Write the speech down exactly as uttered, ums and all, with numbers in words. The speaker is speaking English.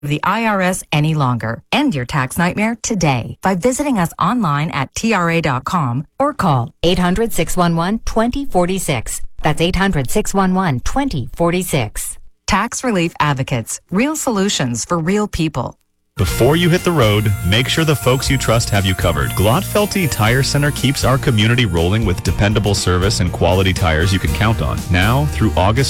the I R S any longer. End your tax nightmare today by visiting us online at T R A dot com or call eight hundred, six one one, two zero four six. That's eight hundred, six one one, two zero four six. Tax Relief Advocates. Real solutions for real people. Before you hit the road, make sure the folks you trust have you covered. Glotfelty Tire Center keeps our community rolling with dependable service and quality tires you can count on. Now, through August